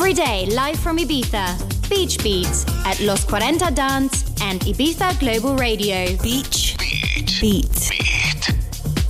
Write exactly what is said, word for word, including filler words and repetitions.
Every day, live from Ibiza. Beach Beats at Los cuarenta Dance and Ibiza Global Radio. Beach Beat. Beat.